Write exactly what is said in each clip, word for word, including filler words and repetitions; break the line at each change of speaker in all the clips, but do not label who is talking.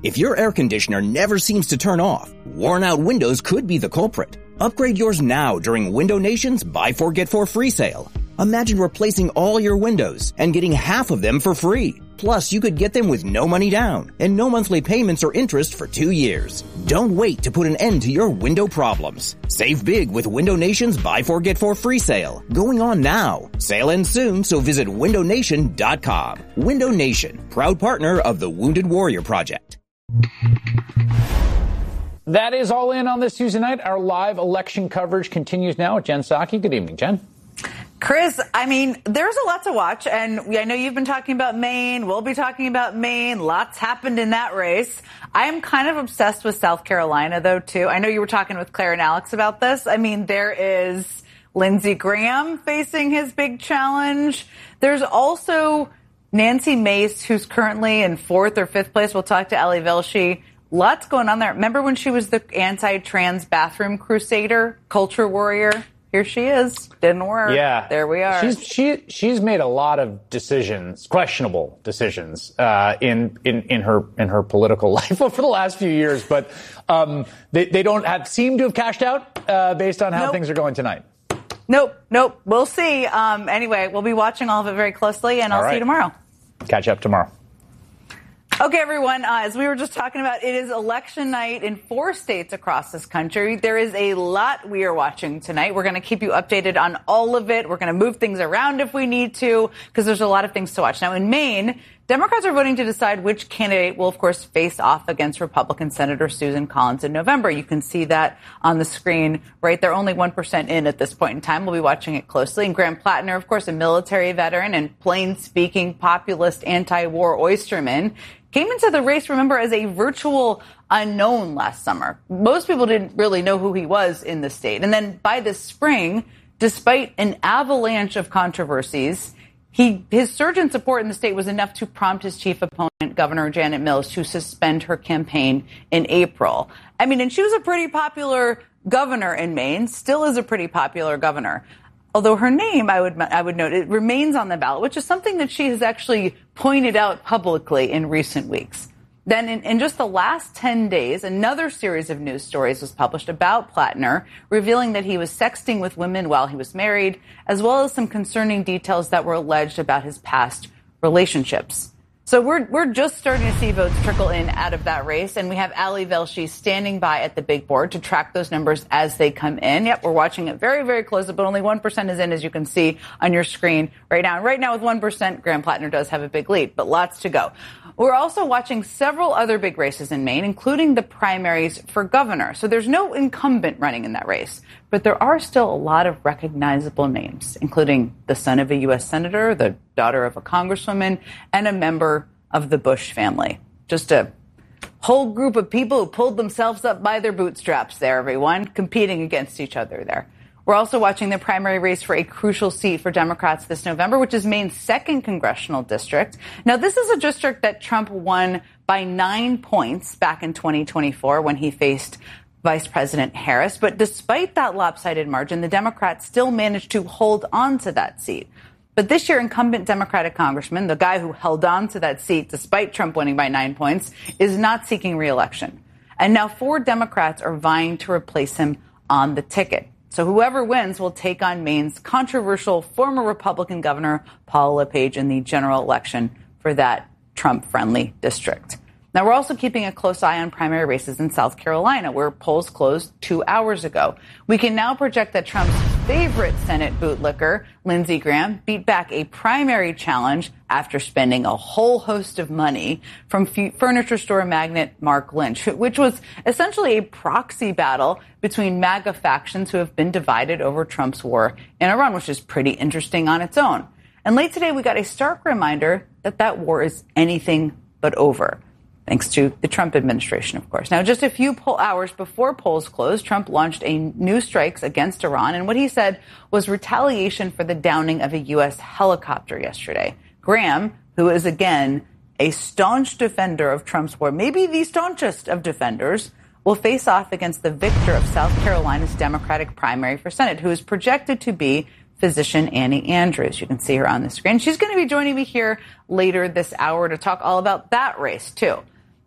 If your air conditioner never seems to turn off, worn-out windows could be the culprit. Upgrade yours now during Window Nation's Buy Four Get Four free sale. Imagine replacing all your windows and getting half of them for free. Plus, you could get them with no money down and no monthly payments or interest for two years. Don't wait to put an end to your window problems. Save big with Window Nation's Buy Four Get Four free sale. Going on now. Sale ends soon, so visit window nation dot com. Window Nation, proud partner of the Wounded Warrior Project.
That is all in on this Tuesday night. Our live election coverage continues now with Jen Psaki. Good evening, Jen.
Chris, I mean, there's a lot to watch, and we, I know you've been talking about Maine. We'll be talking about Maine. Lots happened in that race. I am kind of obsessed with South Carolina, though, too. I know you were talking with Claire and Alex about this. I mean, there is Lindsey Graham facing his big challenge. There's also Nancy Mace, who's currently in fourth or fifth place. We'll talk to Ali Velshi. Lots going on there. Remember when she was the anti-trans bathroom crusader, culture warrior? Here she is. Didn't work.
Yeah.
There we are.
She's she she's made a lot of decisions, questionable decisions, uh, in, in, in her in her political life over the last few years. But um, they, they don't have seem to have cashed out uh, based on how
nope.
things are going tonight.
Nope, nope. We'll see. Um, anyway, we'll be watching all of it very closely, and I'll
right.
see you tomorrow.
Catch up tomorrow.
Okay, everyone, uh, as we were just talking about, it is election night in four states across this country. There is a lot we are watching tonight. We're going to keep you updated on all of it. We're going to move things around if we need to, because there's a lot of things to watch. Now, in Maine, Democrats are voting to decide which candidate will, of course, face off against Republican Senator Susan Collins in November. You can see that on the screen right there. Only one percent in at this point in time. We'll be watching it closely. And Graham Plattner, of course, a military veteran and plain-speaking populist anti-war oysterman, came into the race, remember, as a virtual unknown last summer. Most people didn't really know who he was in the state. And then by this spring, despite an avalanche of controversies, he his surge in support in the state was enough to prompt his chief opponent, Governor Janet Mills, to suspend her campaign in April. I mean, and she was a pretty popular governor in Maine, still is a pretty popular governor. Although her name, I would I would note, it remains on the ballot, which is something that she has actually pointed out publicly in recent weeks. Then in, in just the last ten days, another series of news stories was published about Plattner, revealing that he was sexting with women while he was married, as well as some concerning details that were alleged about his past relationships. So we're we're just starting to see votes trickle in out of that race, and we have Ali Velshi standing by at the big board to track those numbers as they come in. Yep, we're watching it very, very closely, but only one percent is in, as you can see on your screen right now. And right now with one percent, Graham Plattner does have a big lead, but lots to go. We're also watching several other big races in Maine, including the primaries for governor. So there's no incumbent running in that race, but there are still a lot of recognizable names, including the son of a U S senator, the daughter of a congresswoman, and a member of the Bush family. Just a whole group of people who pulled themselves up by their bootstraps there, everyone, competing against each other there. We're also watching the primary race for a crucial seat for Democrats this November, which is Maine's second congressional district. Now, this is a district that Trump won by nine points back in twenty twenty-four when he faced Vice President Harris. But despite that lopsided margin, the Democrats still managed to hold on to that seat. But this year, incumbent Democratic congressman, the guy who held on to that seat despite Trump winning by nine points, is not seeking re-election. And now four Democrats are vying to replace him on the ticket. So whoever wins will take on Maine's controversial former Republican governor, Paul LePage, in the general election for that Trump-friendly district. Now, we're also keeping a close eye on primary races in South Carolina, where polls closed two hours ago. We can now project that Trump's favorite Senate bootlicker, Lindsey Graham, beat back a primary challenge after spending a whole host of money from f- furniture store magnate Mark Lynch, which was essentially a proxy battle between MAGA factions who have been divided over Trump's war in Iran, which is pretty interesting on its own. And late today, we got a stark reminder that that war is anything but over. Thanks to the Trump administration, of course. Now, just a few poll hours before polls closed, Trump launched a new strikes against Iran, and what he said was retaliation for the downing of a U S helicopter yesterday. Graham, who is, again, a staunch defender of Trump's war, maybe the staunchest of defenders, will face off against the victor of South Carolina's Democratic primary for Senate, who is projected to be physician Annie Andrews. You can see her on the screen. She's going to be joining me here later this hour to talk all about that race, too.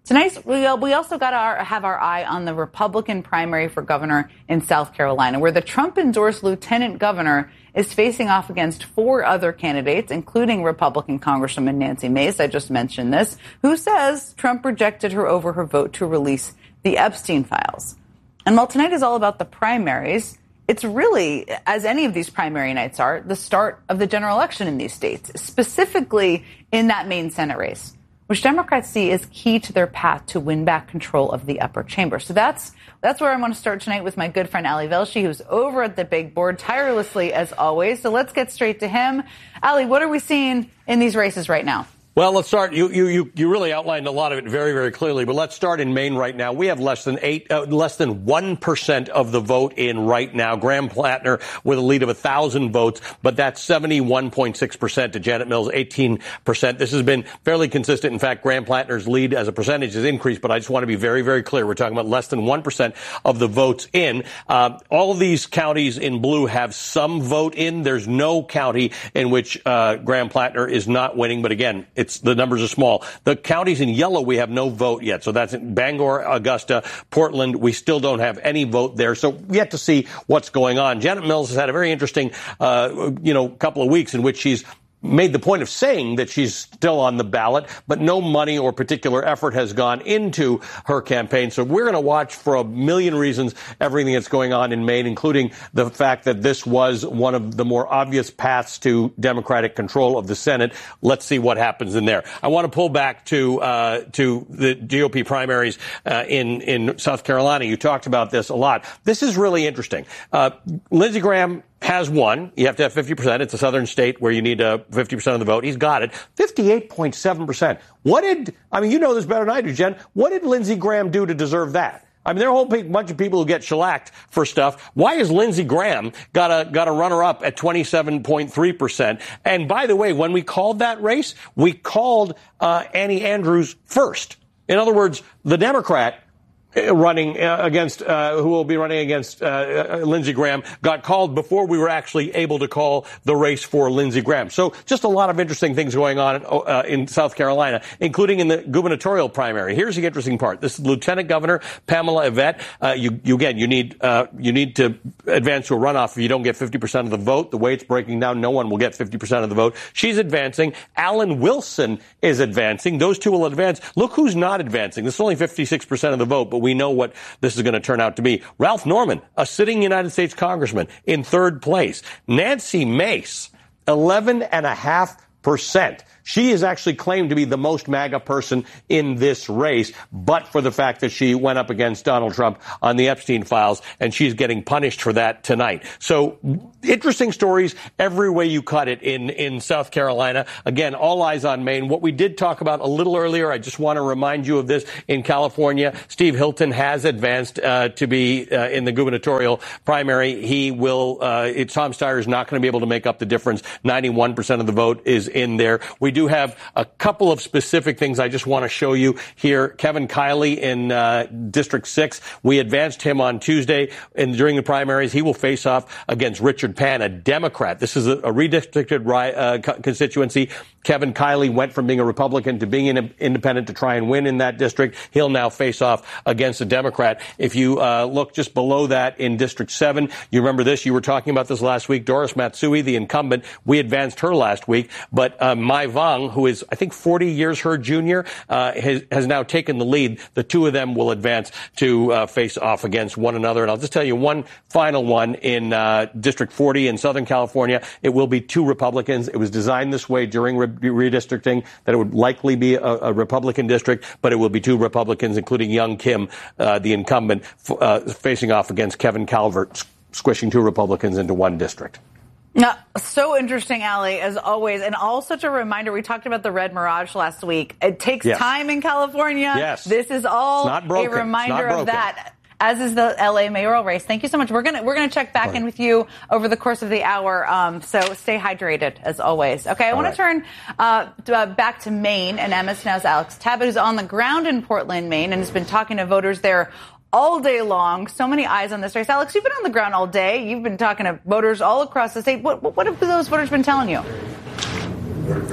Tonight, we, we also got to have our eye on the Republican primary for governor in South Carolina, where the Trump-endorsed lieutenant governor is facing off against four other candidates, including Republican Congresswoman Nancy Mace, I just mentioned this, who says Trump rejected her over her vote to release the Epstein files. And while tonight is all about the primaries, it's really, as any of these primary nights are, the start of the general election in these states, specifically in that Maine Senate race, which Democrats see as key to their path to win back control of the upper chamber. So that's that's where I want to start tonight with my good friend Ali Velshi, who's over at the big board tirelessly as always. So let's get straight to him. Ali, what are we seeing in these races right now?
Well, let's start. You, you, you, you really outlined a lot of it very, very clearly, but let's start in Maine right now. We have less than eight, uh, less than one percent of the vote in right now. Graham Plattner with a lead of a thousand votes, but that's seventy-one point six percent to Janet Mills, eighteen percent. This has been fairly consistent. In fact, Graham Plattner's lead as a percentage has increased, but I just want to be very, very clear. We're talking about less than one percent of the votes in. Uh, all of these counties in blue have some vote in. There's no county in which, uh, Graham Plattner is not winning, but again, it's It's, the numbers are small. The counties in yellow, we have no vote yet. So that's in Bangor, Augusta, Portland. We still don't have any vote there. So yet to see what's going on. Janet Mills has had a very interesting, uh, you know, couple of weeks in which she's made the point of saying that she's still on the ballot, but no money or particular effort has gone into her campaign. So we're going to watch for a million reasons everything that's going on in Maine, including the fact that this was one of the more obvious paths to Democratic control of the Senate. Let's see what happens in there. I want to pull back to uh, to the G O P primaries uh, in in South Carolina. You talked about this a lot. This is really interesting. Uh, Lindsey Graham has won. You have to have fifty percent. It's a southern state where you need uh, fifty percent of the vote. He's got it. fifty-eight point seven percent. What did, I mean, you know this better than I do, Jen. What did Lindsey Graham do to deserve that? I mean, there are a whole bunch of people who get shellacked for stuff. Why has Lindsey Graham got a, got a runner-up at twenty-seven point three percent? And by the way, when we called that race, we called uh, Annie Andrews first. In other words, the Democrat running uh, against, uh, who will be running against uh, uh, Lindsey Graham, got called before we were actually able to call the race for Lindsey Graham. So just a lot of interesting things going on uh, in South Carolina, including in the gubernatorial primary. Here's the interesting part. This is Lieutenant Governor Pamela Yvette. Uh, you, you again, you need uh, you need to advance to a runoff if you don't get fifty percent of the vote. The way it's breaking down, no one will get fifty percent of the vote. She's advancing. Alan Wilson is advancing. Those two will advance. Look who's not advancing. This is only fifty-six percent of the vote, but we know what this is going to turn out to be. Ralph Norman, a sitting United States congressman, in third place. Nancy Mace, eleven point five percent. She is actually claimed to be the most MAGA person in this race, but for the fact that she went up against Donald Trump on the Epstein files, and she's getting punished for that tonight. So interesting stories every way you cut it in, in South Carolina. Again, all eyes on Maine. What we did talk about a little earlier, I just want to remind you of this. In California, Steve Hilton has advanced uh, to be uh, in the gubernatorial primary. He will, uh, it, Tom Steyer is not going to be able to make up the difference. ninety-one percent of the vote is in there. We do have a couple of specific things I just want to show you here. Kevin Kiley in uh, District six, we advanced him on Tuesday, and during the primaries, he will face off against Richard Pan, a Democrat. This is a, a redistricted uh, constituency. Kevin Kiley went from being a Republican to being an independent to try and win in that district. He'll now face off against a Democrat. If you uh, look just below that in District seven, you remember this, you were talking about this last week, Doris Matsui, the incumbent, we advanced her last week, but uh, Mai Vang, who is, I think, forty years her junior, uh, has, has now taken the lead. The two of them will advance to uh, face off against one another. And I'll just tell you one final one in uh, District forty in Southern California. It will be two Republicans. It was designed this way during re- redistricting, that it would likely be a, a Republican district, but it will be two Republicans, including Young Kim, uh, the incumbent, f- uh, facing off against Kevin Calvert, squishing two Republicans into one district.
Now, so interesting, Ali, as always. And all such a reminder. We talked about the Red Mirage last week. It takes yes. time in California.
Yes.
This is all
a
reminder of that. As is the L A mayoral race. Thank you so much. We're gonna we're gonna check back right. in with you over the course of the hour. Um, so stay hydrated as always. Okay, I want right. to turn uh, to, uh, back to Maine, and M S Now's Alex Tabbitt, who's on the ground in Portland, Maine, and has been talking to voters there all day long. So many eyes on this race. Alex, you've been on the ground all day. You've been talking to voters all across the state. What what have those voters been telling you?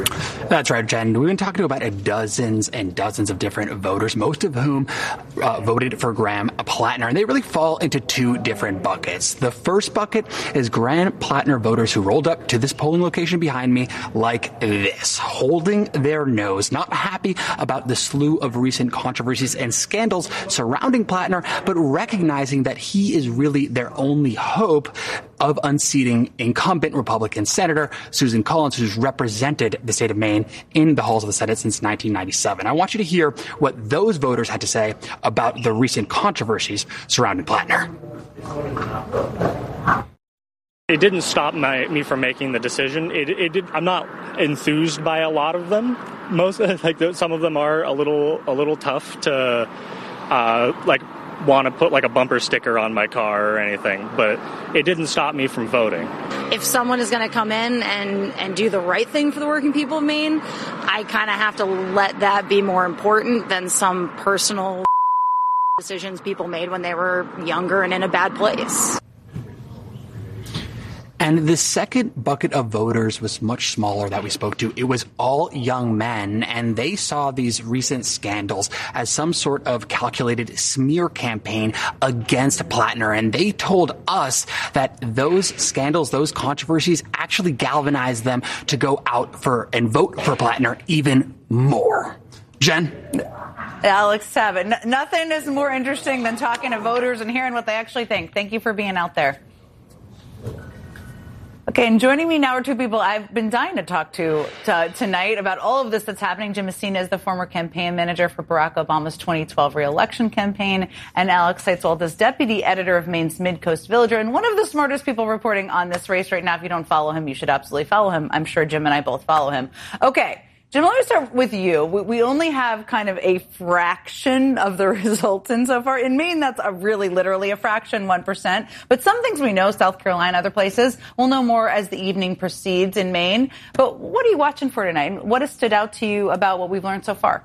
That's right, Jen. We've been talking about dozens and dozens of different voters, most of whom uh, voted for Graham Plattner, and they really fall into two different buckets. The first bucket is Graham Plattner voters who rolled up to this polling location behind me like this, holding their nose, not happy about the slew of recent controversies and scandals surrounding Plattner, but recognizing that he is really their only hope of unseating incumbent Republican Senator Susan Collins, who's represented the state of Maine in the halls of the Senate since nineteen ninety-seven. I want you to hear what those voters had to say about the recent controversies surrounding Plattner.
It didn't stop my, me from making the decision. It, it did, I'm not enthused by a lot of them. Most, like some of them are a little, a little tough to, uh, like, want to put like a bumper sticker on my car or anything, but it didn't stop me from voting.
If someone is going to come in and, and do the right thing for the working people of Maine, I kind of have to let that be more important than some personal decisions people made when they were younger and in a bad place.
And the second bucket of voters was much smaller that we spoke to. It was all young men, and they saw these recent scandals as some sort of calculated smear campaign against Plattner. And they told us that those scandals, those controversies actually galvanized them to go out for and vote for Plattner even more. Jen?
Alex Tabbitt, N- nothing is more interesting than talking to voters and hearing what they actually think. Thank you for being out there. Okay, and joining me now are two people I've been dying to talk to, to tonight about all of this that's happening. Jim Messina is the former campaign manager for Barack Obama's twenty twelve re-election campaign, and Alex Seitzold is deputy editor of Maine's Mid-Coast Villager, and one of the smartest people reporting on this race right now. If you don't follow him, you should absolutely follow him. I'm sure Jim and I both follow him. Okay. Jim, let me start with you. We, we only have kind of a fraction of the results in so far. In Maine, that's a really literally a fraction, one percent. But some things we know, South Carolina, other places, we'll know more as the evening proceeds in Maine. But what are you watching for tonight? What has stood out to you about what we've learned so far?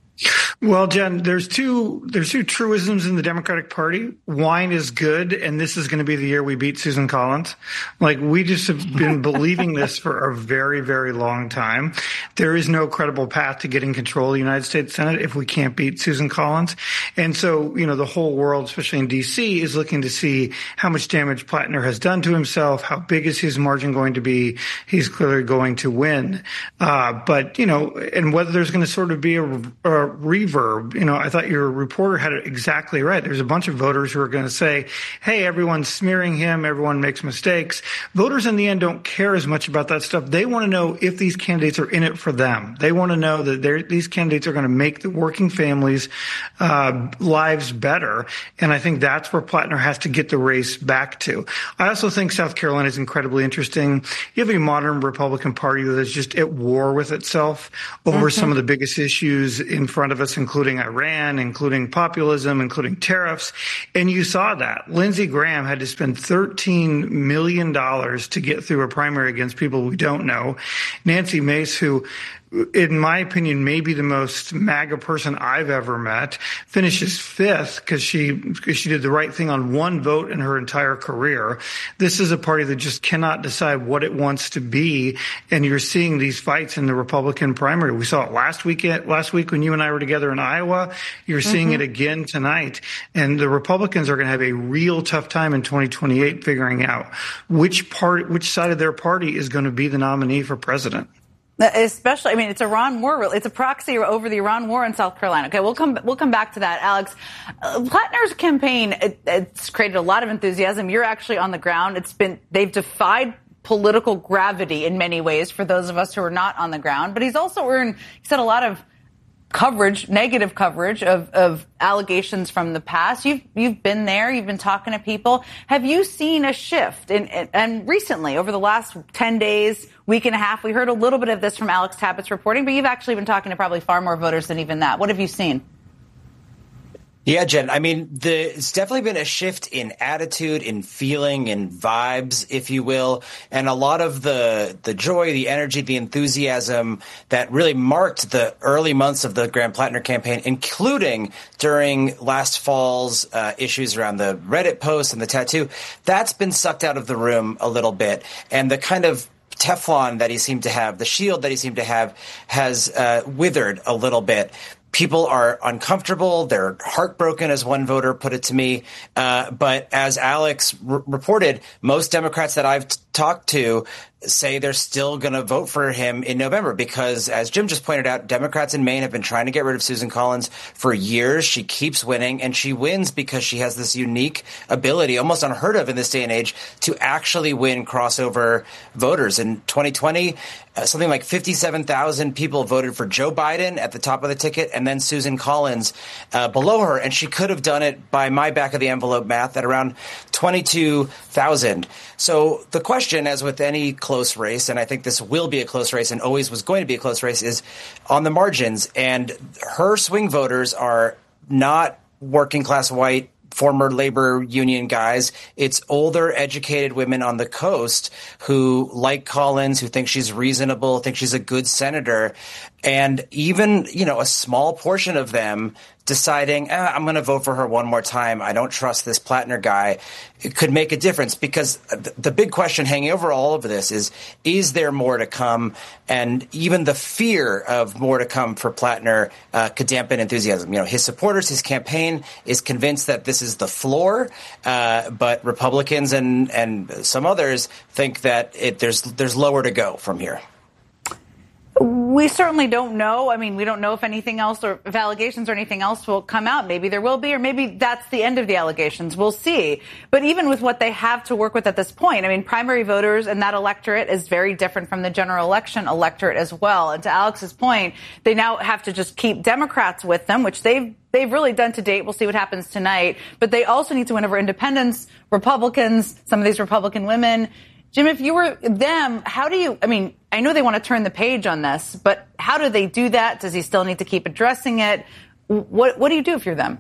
Well, Jen, there's two there's two truisms in the Democratic Party. Wine is good, and this is going to be the year we beat Susan Collins. Like, we just have been believing this for a very, very long time. There is no credible path to getting control of the United States Senate if we can't beat Susan Collins. And so, you know, the whole world, especially in D C, is looking to see how much damage Plattner has done to himself. How big is his margin going to be? He's clearly going to win. Uh, but, you know, and whether there's going to sort of be a, a reverb. You know, I thought your reporter had it exactly right. There's a bunch of voters who are going to say, hey, everyone's smearing him. Everyone makes mistakes. Voters in the end don't care as much about that stuff. They want to know if these candidates are in it for them. They want to know that they're, these candidates are going to make the working families' uh, lives better. And I think that's where Plattner has to get the race back to. I also think South Carolina is incredibly interesting. You have a modern Republican Party that is just at war with itself over mm-hmm. some of the biggest issues in front of us, including Iran, including populism, including tariffs. And you saw that. Lindsey Graham had to spend thirteen million dollars to get through a primary against people we don't know. Nancy Mace, who, in my opinion, may be the most MAGA person I've ever met, finishes fifth because she, because she did the right thing on one vote in her entire career. This is a party that just cannot decide what it wants to be. And you're seeing these fights in the Republican primary. We saw it last week, last week when you and I were together in Iowa. You're seeing mm-hmm. it again tonight. And the Republicans are going to have a real tough time in twenty twenty-eight figuring out which part, which side of their party is going to be the nominee for president.
Especially, I mean, it's Iran war. It's a proxy over the Iran war in South Carolina. Okay, we'll come we'll come back to that, Alex. Uh, Plattner's campaign, it, it's created a lot of enthusiasm. You're actually on the ground. It's been they've defied political gravity in many ways for those of us who are not on the ground. But he's also earned, he said, a lot of coverage, negative coverage of, of allegations from the past. You've you've been there. You've been talking to people. Have you seen a shift? In, in, and recently, over the last ten days, week and a half, we heard a little bit of this from Alex Tabbitt's reporting, but you've actually been talking to probably far more voters than even that. What have you seen?
Yeah, Jen, I mean, the, it's definitely been a shift in attitude, in feeling, in vibes, if you will. And a lot of the, the joy, the energy, the enthusiasm that really marked the early months of the Graham Plattner campaign, including during last fall's uh, issues around the Reddit post and the tattoo, that's been sucked out of the room a little bit. And the kind of Teflon that he seemed to have, the shield that he seemed to have, has uh, withered a little bit. People are uncomfortable. They're heartbroken, as one voter put it to me. Uh, but as Alex r- reported, most Democrats that I've t- talked to say they're still going to vote for him in November because, as Jim just pointed out, Democrats in Maine have been trying to get rid of Susan Collins for years. She keeps winning, and she wins because she has this unique ability, almost unheard of in this day and age, to actually win crossover voters. In twenty twenty, uh, something like fifty-seven thousand people voted for Joe Biden at the top of the ticket, and then Susan Collins uh, below her, and she could have done it by my back-of-the-envelope math at around twenty-two thousand. So the question, as with any close race, and I think this will be a close race and always was going to be a close race, is on the margins. And her swing voters are not working-class white, former labor union guys. It's older, educated women on the coast who like Collins, who think she's reasonable, think she's a good senator. And even, you know, a small portion of them deciding, eh, I'm going to vote for her one more time. I don't trust this Plattner guy. It could make a difference because the big question hanging over all of this is, is there more to come? And even the fear of more to come for Plattner uh, could dampen enthusiasm. You know, his supporters, his campaign is convinced that this is the floor, uh, but Republicans and, and some others think that it, there's there's lower to go from here.
We certainly don't know. I mean, we don't know if anything else or if allegations or anything else will come out. Maybe there will be, or maybe that's the end of the allegations. We'll see. But even with what they have to work with at this point, I mean, primary voters and that electorate is very different from the general election electorate as well. And to Alex's point, they now have to just keep Democrats with them, which they've They've really done to date. We'll see what happens tonight. But they also need to win over independents, Republicans, some of these Republican women. Jim, if you were them, how do you, I mean, I know they want to turn the page on this, but how do they do that? Does he still need to keep addressing it? What What do you do if you're them?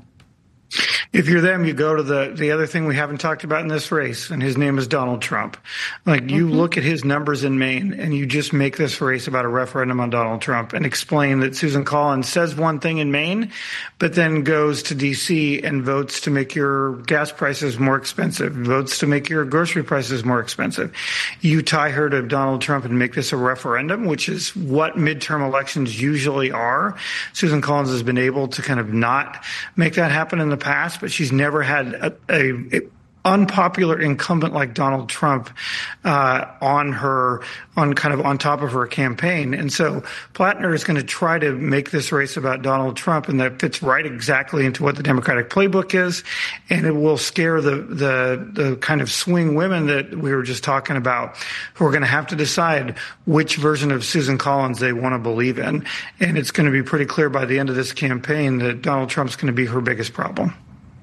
If you're them, you go to the, the other thing we haven't talked about in this race, and his name is Donald Trump. Like, you mm-hmm. look at his numbers in Maine, and you just make this race about a referendum on Donald Trump and explain that Susan Collins says one thing in Maine, but then goes to D C and votes to make your gas prices more expensive, votes to make your grocery prices more expensive. You tie her to Donald Trump and make this a referendum, which is what midterm elections usually are. Susan Collins has been able to kind of not make that happen in the past, but she's never had a, a, a unpopular incumbent like Donald Trump uh, on her, on kind of on top of her campaign. And so Plattner is going to try to make this race about Donald Trump, and that fits right exactly into what the Democratic playbook is. And it will scare the, the, the kind of swing women that we were just talking about, who are going to have to decide which version of Susan Collins they want to believe in. And it's going to be pretty clear by the end of this campaign that Donald Trump's going to be her biggest problem.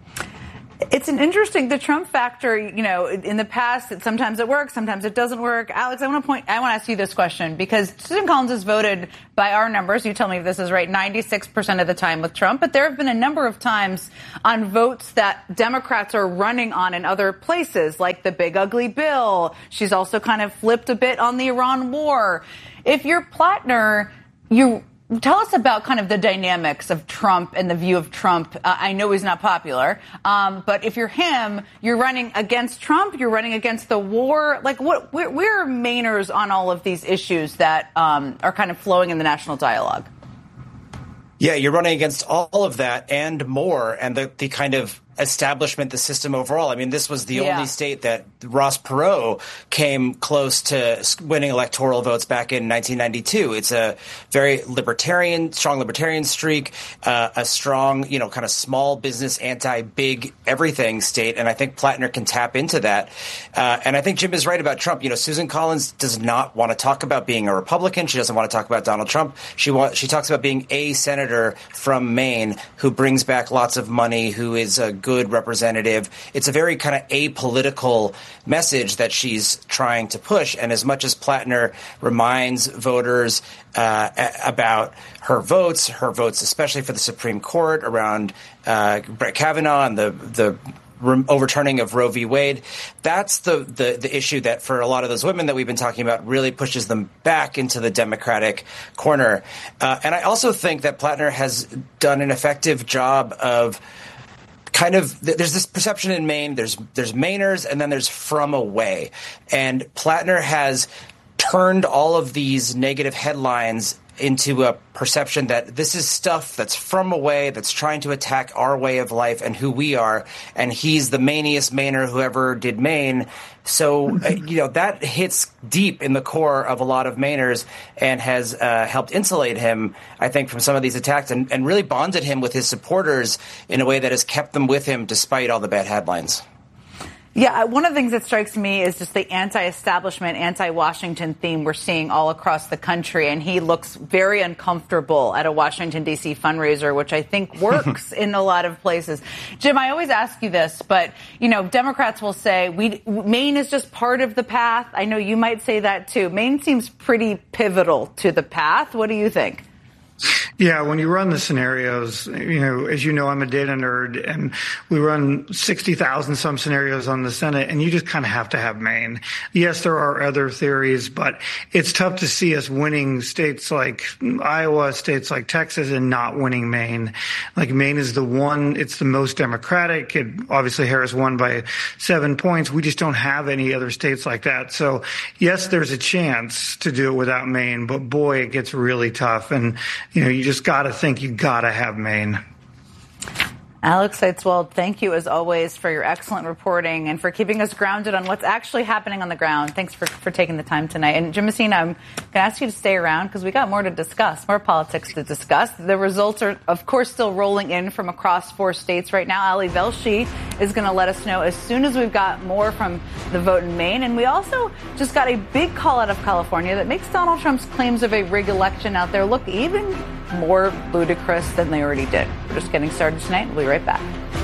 It's an interesting, the Trump factor, you know, in the past, it, sometimes it works, sometimes it doesn't work. Alex, I want to point, I want to ask you this question, because Susan Collins has voted by our numbers, you tell me if this is right, ninety-six percent of the time with Trump, but there have been a number of times on votes that Democrats are running on in other places, like the big ugly bill. She's also kind of flipped a bit on the Iran war. If you're Plattner, you tell us about kind of the dynamics of Trump and the view of Trump. Uh, I know he's not popular, um, but if you're him, you're running against Trump, you're running against the war. Like, what? Where, where are Mainers on all of these issues that um, are kind of flowing in the national dialogue?
Yeah, you're running against all of that and more, and the, the kind of establishment, the system overall. I mean, this was the yeah. only state that Ross Perot came close to winning electoral votes back in nineteen ninety-two. It's a very libertarian, strong libertarian streak, uh, a strong, you know, kind of small business, anti-big everything state. And I think Plattner can tap into that. Uh, and I think Jim is right about Trump. You know, Susan Collins does not want to talk about being a Republican. She doesn't want to talk about Donald Trump. She wa- she talks about being a senator from Maine who brings back lots of money, who is a good good representative. It's a very kind of apolitical message that she's trying to push. And as much as Plattner reminds voters uh, about her votes, her votes especially for the Supreme Court around uh, Brett Kavanaugh and the the overturning of Roe v. Wade, that's the, the, the issue that for a lot of those women that we've been talking about really pushes them back into the Democratic corner. Uh, and I also think that Plattner has done an effective job of kind of, there's this perception in Maine, there's there's Mainers and then there's from away. And Plattner has turned all of these negative headlines into a perception that this is stuff that's from away, that's trying to attack our way of life and who we are, and he's the Mainiest Mainer who ever did Maine. So, uh, you know, that hits deep in the core of a lot of Mainers and has uh, helped insulate him, I think, from some of these attacks and, and really bonded him with his supporters in a way that has kept them with him despite all the bad headlines.
Yeah, one of the things that strikes me is just the anti-establishment, anti-Washington theme we're seeing all across the country. And he looks very uncomfortable at a Washington, D C fundraiser, which I think works in a lot of places. Jim, I always ask you this, but, you know, Democrats will say we Maine is just part of the path. I know you might say that, too. Maine seems pretty pivotal to the path. What do you think?
Yeah, when you run the scenarios, you know, as you know, I'm a data nerd, and we run sixty thousand some scenarios on the Senate, and you just kind of have to have Maine. Yes, there are other theories, but it's tough to see us winning states like Iowa, states like Texas, and not winning Maine. Like, Maine is the one, it's the most Democratic. It, obviously, Harris won by seven points. We just don't have any other states like that. So, yes, there's a chance to do it without Maine, but boy, it gets really tough. And, you know, you just got to think you got to have Maine.
Alex Seitzwald, thank you as always for your excellent reporting and for keeping us grounded on what's actually happening on the ground. Thanks for, for taking the time tonight. And Jim Messina, I'm going to ask you to stay around because we got more to discuss, more politics to discuss. The results are, of course, still rolling in from across four states right now. Ali Velshi is going to let us know as soon as we've got more from the vote in Maine. And we also just got a big call out of California that makes Donald Trump's claims of a rigged election out there look even more ludicrous than they already did. We're just getting started tonight. We'll be right back.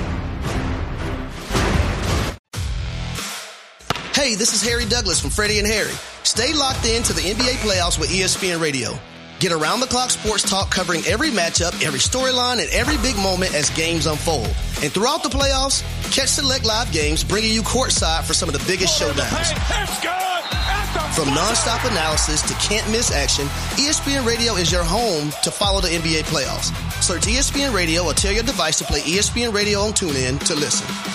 Hey, this is Harry Douglas from Freddie and Harry. Stay locked in to the N B A playoffs with E S P N Radio. Get around-the-clock sports talk covering every matchup, every storyline, and every big moment as games unfold. And throughout the playoffs, catch select live games bringing you courtside for some of the biggest showdowns. From nonstop analysis to can't-miss action, E S P N Radio is your home to follow the N B A playoffs. Search E S P N Radio or tell your device to play E S P N Radio on TuneIn to listen.